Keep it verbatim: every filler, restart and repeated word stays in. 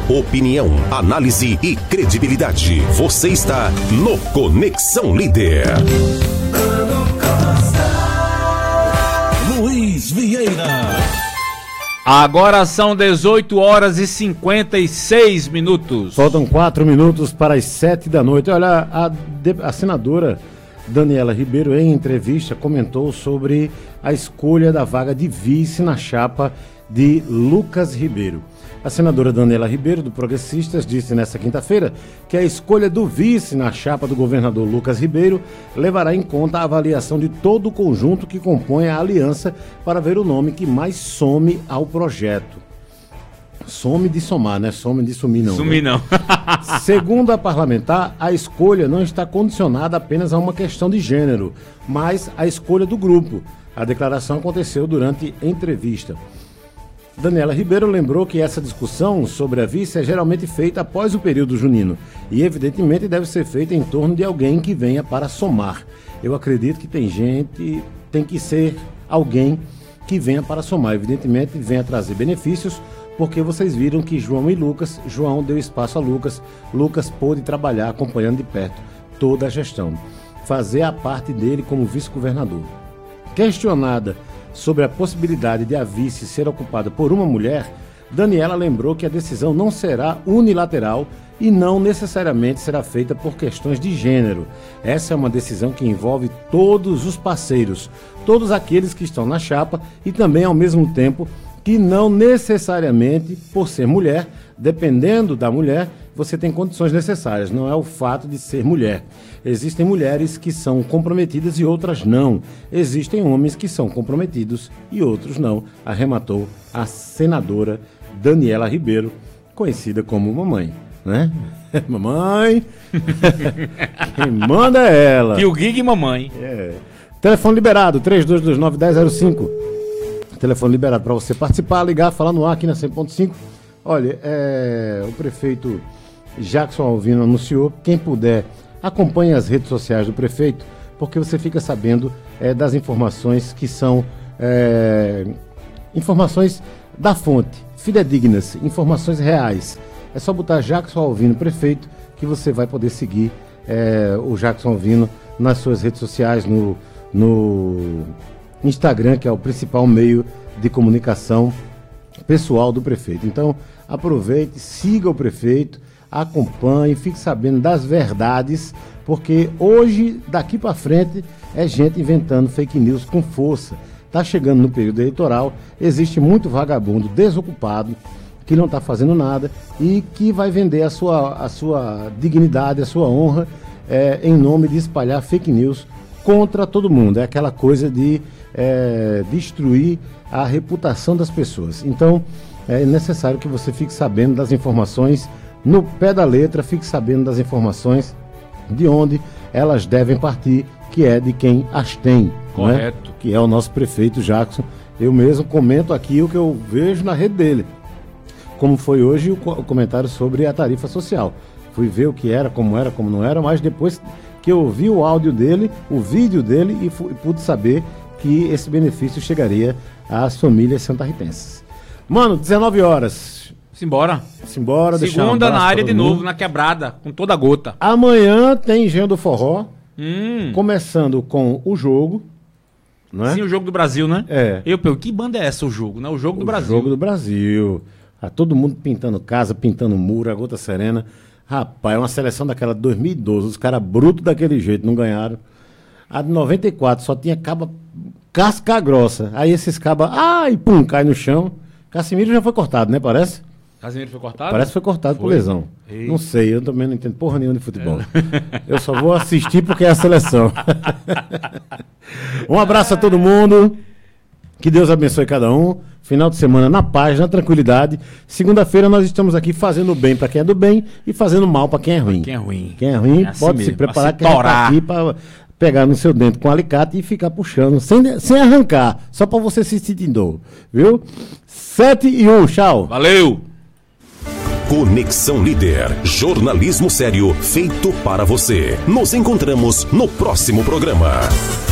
Opinião, análise e credibilidade. Você está no Conexão Líder. Luiz Vieira. Agora são dezoito horas e cinquenta e seis minutos. Faltam quatro minutos para as sete da noite. Olha, a, a senadora Daniela Ribeiro, em entrevista, comentou sobre a escolha da vaga de vice na chapa de Lucas Ribeiro. A senadora Daniela Ribeiro, do Progressistas, disse nesta quinta-feira que a escolha do vice na chapa do governador Lucas Ribeiro levará em conta a avaliação de todo o conjunto que compõe a aliança para ver o nome que mais some ao projeto. Some de somar, né? Some de sumir não. Sumir né? não. Segundo a parlamentar, a escolha não está condicionada apenas a uma questão de gênero, mas a escolha do grupo. A declaração aconteceu durante entrevista. Daniela Ribeiro lembrou que essa discussão sobre a vice é geralmente feita após o período junino e, evidentemente, deve ser feita em torno de alguém que venha para somar. Eu acredito que tem gente, tem que ser alguém que venha para somar, evidentemente, venha trazer benefícios, porque vocês viram que João e Lucas, João deu espaço a Lucas, Lucas pôde trabalhar acompanhando de perto toda a gestão, fazer a parte dele como vice-governador. Questionada sobre a possibilidade de a vice ser ocupada por uma mulher, Daniela lembrou que a decisão não será unilateral e não necessariamente será feita por questões de gênero. Essa é uma decisão que envolve todos os parceiros, todos aqueles que estão na chapa e também, ao mesmo tempo, que não necessariamente, por ser mulher, dependendo da mulher, você tem condições necessárias, não é o fato de ser mulher. Existem mulheres que são comprometidas e outras não. Existem homens que são comprometidos e outros não, arrematou a senadora Daniela Ribeiro, conhecida como mamãe, né? Mamãe, quem manda é ela. E o Gig mamãe. É. Telefone liberado, três dois dois nove, um zero zero cinco. Telefone liberado para você participar, ligar, falar no ar aqui na cem ponto cinco. Olha, é, o prefeito Jackson Alvino anunciou, quem puder, acompanhe as redes sociais do prefeito, porque você fica sabendo é, das informações que são é, informações da fonte, fidedignas, informações reais. É só botar Jackson Alvino prefeito que você vai poder seguir é, o Jackson Alvino nas suas redes sociais, no, no Instagram, que é o principal meio de comunicação pessoal do prefeito. Então, aproveite, siga o prefeito, acompanhe, fique sabendo das verdades, porque hoje, daqui para frente, é gente inventando fake news com força. Está chegando no período eleitoral, existe muito vagabundo desocupado, que não está fazendo nada e que vai vender a sua, a sua dignidade, a sua honra, é, em nome de espalhar fake news contra todo mundo. É aquela coisa de é, destruir a reputação das pessoas. Então, é necessário que você fique sabendo das informações no pé da letra, fique sabendo das informações de onde elas devem partir, que é de quem as tem. Correto. Né? Que é o nosso prefeito Jackson. Eu mesmo comento aqui o que eu vejo na rede dele. Como foi hoje o, o comentário sobre a tarifa social. Fui ver o que era, como era, como não era, mas depois que eu vi o áudio dele, o vídeo dele, e fui, pude saber que esse benefício chegaria às famílias santarritenses. Mano, dezenove horas. Simbora. Simbora. Segunda um na área de mundo. Novo, na quebrada, com toda a gota. Amanhã tem Engenho do Forró, hum. começando com o jogo. Não é? Sim, o Jogo do Brasil, né? É. Eu pergunto, que banda é essa, o jogo, né? O Jogo do o Brasil. O Jogo do Brasil. Tá todo mundo pintando casa, pintando muro, a gota serena. Rapaz, é uma seleção daquela de dois mil e doze, os caras brutos daquele jeito, não ganharam. A de noventa e quatro só tinha caba casca grossa. Aí esses cabas, ai, pum, cai no chão. Casimiro já foi cortado, né, parece? Casimiro foi cortado? Parece que foi cortado foi. por lesão. Ei. Não sei, eu também não entendo porra nenhuma de futebol. É. Eu só vou assistir porque é a seleção. Um abraço a todo mundo. Que Deus abençoe cada um. Final de semana na paz, na tranquilidade. Segunda-feira nós estamos aqui fazendo bem para quem é do bem e fazendo mal para quem é ruim. Quem é ruim. Quem é ruim é assim pode mesmo, se preparar se que já tá aqui para pegar no seu dente com um alicate e ficar puxando, sem, sem arrancar, só para você se sentir dor, viu? Sete e um, tchau. Valeu! Conexão Líder, jornalismo sério feito para você. Nos encontramos no próximo programa.